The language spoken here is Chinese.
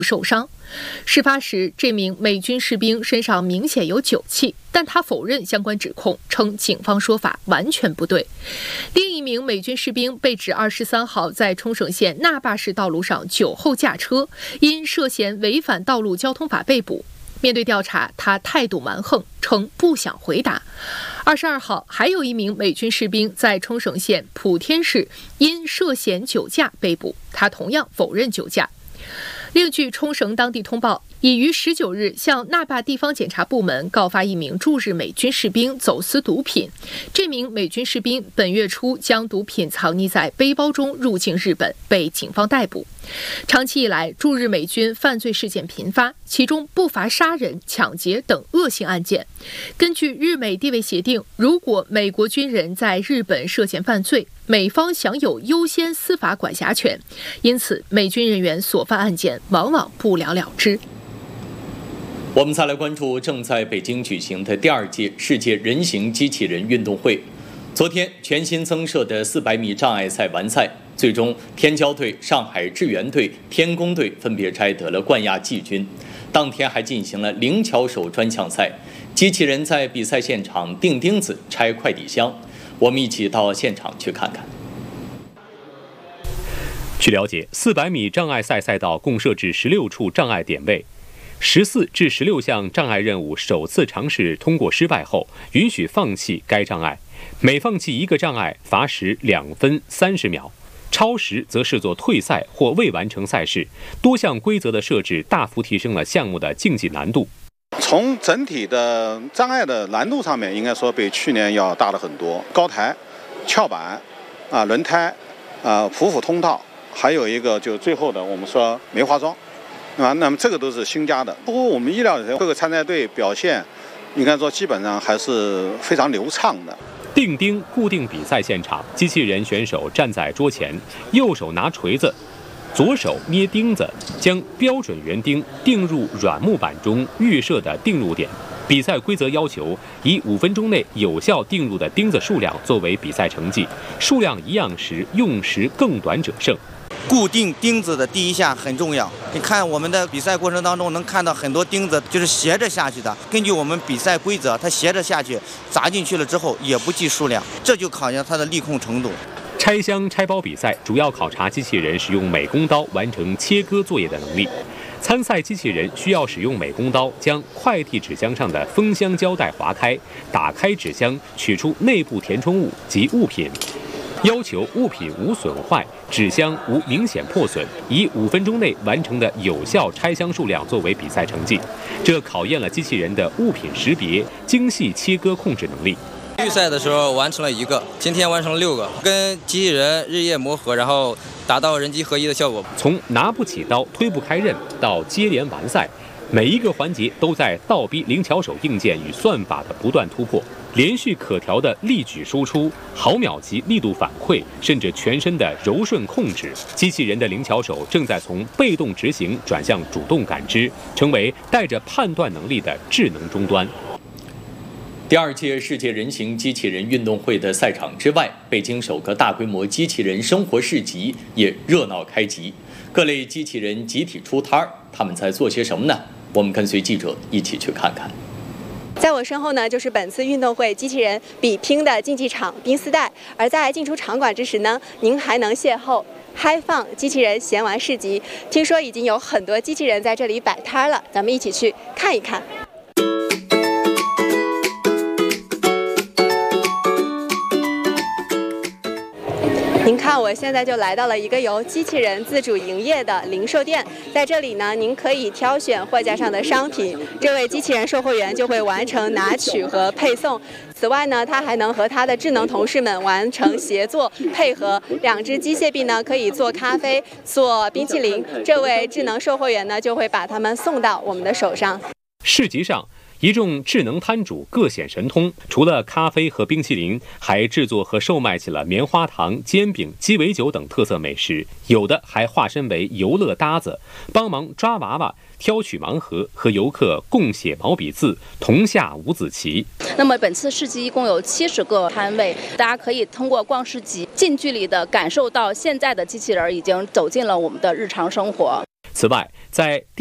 受伤。事发时，这名美军士兵身上明显有酒气，但他否认相关指控，称警方说法完全不对。另一名美军士兵被指23号在冲绳县那霸市道路上酒后驾车，因涉嫌违反道路交通法被捕。面对调查，他态度蛮横，称不想回答。22号，还有一名美军士兵在冲绳县普天市因涉嫌酒驾被捕，他同样否认酒驾。另据冲绳当地通报，已于19日向那霸地方检察部门告发一名驻日美军士兵走私毒品。这名美军士兵本月初将毒品藏匿在背包中入境日本，被警方逮捕。长期以来，驻日美军犯罪事件频发，其中不乏杀人、抢劫等恶性案件。根据日美地位协定，如果美国军人在日本涉嫌犯罪，美方享有优先司法管辖权，因此美军人员所犯案件往往不了了之。 我们再来关注正在北京举行的第2届世界人形机器人运动会。昨天，全新增设的400米障碍赛完赛，最终天骄队、上海智源队、天宫队分别摘得了冠亚季军。当天还进行了灵巧手专项赛，机器人在比赛现场钉钉子、拆快递箱。我们一起到现场去看看。 据了解，400米障碍赛赛道共设置16处障碍点位，14至16项障碍任务首次尝试通过失败后，允许放弃该障碍。每放弃一个障碍，罚时2分30秒，超时则视作退赛或未完成赛事。多项规则的设置大幅提升了项目的竞技难度。 从整体的障碍的难度上面，应该说比去年要大了很多。高台、翘板、轮胎、普通道，还有一个就最后的我们说梅花桩，那么这个都是新加的。不过我们意料的各个参赛队表现，应该说基本上还是非常流畅的。 钉钉固定比赛现场，机器人选手站在桌前，右手拿锤子，左手捏钉子，将标准圆钉钉入软木板中预设的钉入点。比赛规则要求以5分钟内有效钉入的钉子数量作为比赛成绩，数量一样时用时更短者胜。 固定钉子的第一下很重要。你看我们的比赛过程当中能看到很多钉子就是斜着下去的，根据我们比赛规则，它斜着下去砸进去了之后也不计数量，这就考验它的力控程度。 拆箱拆包比赛主要考察机器人使用美工刀完成切割作业的能力。参赛机器人需要使用美工刀将快递纸箱上的封箱胶带划开，打开纸箱，取出内部填充物及物品，要求物品无损坏，纸箱无明显破损，以5分钟内完成的有效拆箱数量作为比赛成绩。这考验了机器人的物品识别、精细切割控制能力。 预赛的时候完成了1个，今天完成了6个，跟机器人日夜磨合，然后达到人机合一的效果。 从拿不起刀、推不开刃到接连完赛，每一个环节都在倒逼灵巧手硬件与算法的不断突破。连续可调的力矩输出、毫秒级力度反馈，甚至全身的柔顺控制，机器人的灵巧手正在从被动执行转向主动感知，成为带着判断能力的智能终端。 第2届世界人形机器人运动会的赛场之外，北京首个大规模机器人生活市集也热闹开集，各类机器人集体出摊儿，他们在做些什么呢？我们跟随记者一起去看看。 在我身后呢，就是本次运动会机器人比拼的竞技场冰丝带。而在进出场馆之时呢，您还能邂逅嗨放机器人闲玩市集。听说已经有很多机器人在这里摆摊了，咱们一起去看一看。您看，我现在就来到了一个由机器人自主营业的零售店，在这里呢，您可以挑选货架上的商品，这位机器人售货员就会完成拿取和配送。此外呢，他还能和他的智能同事们完成协作配合，2只机械臂呢可以做咖啡、做冰淇淋，这位智能售货员呢就会把它们送到我们的手上。 市集上，一众智能摊主各显神通，除了咖啡和冰淇淋，还制作和售卖起了棉花糖、煎饼、鸡尾酒等特色美食。有的还化身为游乐搭子，帮忙抓娃娃、挑取盲盒，和游客共写毛笔字、同下五子棋。 那么本次市集一共有70个摊位，大家可以通过逛市集近距离的感受到现在的机器人已经走进了我们的日常生活。 此外，在